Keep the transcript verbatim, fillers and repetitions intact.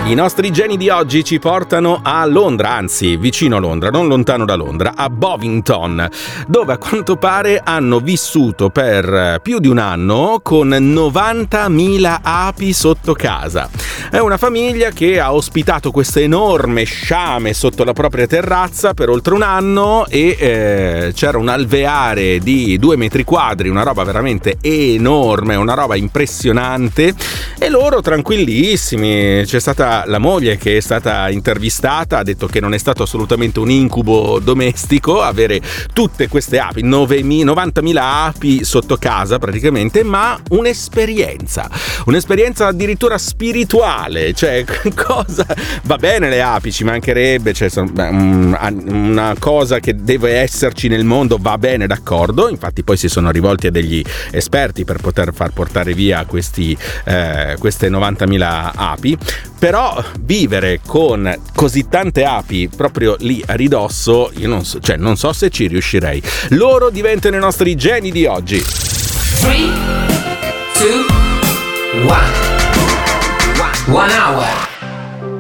I nostri geni di oggi ci portano a Londra, anzi vicino a Londra, non lontano da Londra, a Bovington, dove a quanto pare hanno vissuto per più di un anno con novantamila api sotto casa. È una famiglia che ha ospitato questo enorme sciame sotto la propria terrazza per oltre un anno e eh, c'era un alveare di due metri quadri, una roba veramente enorme, una roba impressionante, e loro tranquillissimi. C'è stata la moglie che è stata intervistata, ha detto che non è stato assolutamente un incubo domestico avere tutte queste api, novantamila api sotto casa praticamente, ma un'esperienza, un'esperienza addirittura spirituale. Cioè, cosa, va bene le api, ci mancherebbe, cioè, una cosa che deve esserci nel mondo, va bene, d'accordo, infatti poi si sono rivolti a degli esperti per poter far portare via questi, eh, queste novantamila api, però vivere con così tante api proprio lì a ridosso, io non so, cioè non so se ci riuscirei. Loro diventano i nostri geni di oggi. tre, due, uno. One hour